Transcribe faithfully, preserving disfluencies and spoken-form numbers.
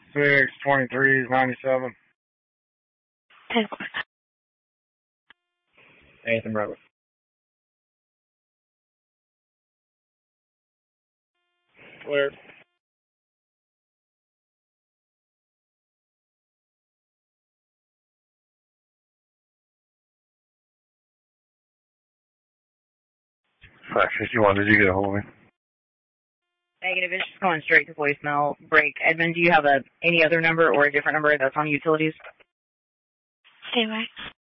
six twenty-three ninety-seven. ten. Anthem Road. Clear. five fifty-one, did you get a hold of me? Negative, it's just going straight to voicemail. Break. Edmund, do you have a any other number or a different number that's on utilities? Anyway.